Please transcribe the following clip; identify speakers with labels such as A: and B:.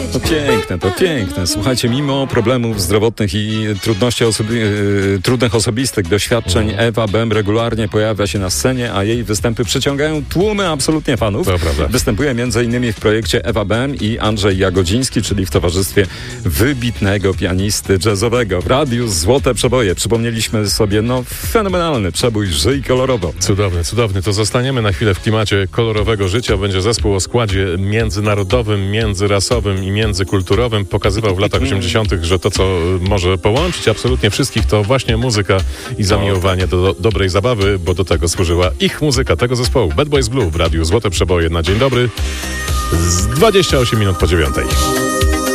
A: To piękne. Słuchajcie, mimo problemów zdrowotnych i trudnych osobistych doświadczeń, Ewa Bem regularnie pojawia się na scenie, a jej występy przyciągają tłumy absolutnie fanów.
B: To prawda.
A: Występuje m.in. w projekcie Ewa Bem i Andrzej Jagodziński, czyli w towarzystwie wybitnego pianisty jazzowego. W radiu Złote Przeboje przypomnieliśmy sobie, fenomenalny przebój Żyj kolorowo.
B: Cudowny. To zostaniemy na chwilę w klimacie kolorowego życia. Będzie zespół o składzie międzynarodowym, międzyrasowym i międzykulturowym. Pokazywał w latach 80., że to, co może połączyć absolutnie wszystkich, to właśnie muzyka i zamiłowanie do dobrej zabawy, bo do tego służyła ich muzyka, tego zespołu. Bad Boys Blue w radiu Złote Przeboje na dzień dobry. Z 28 minut po 9.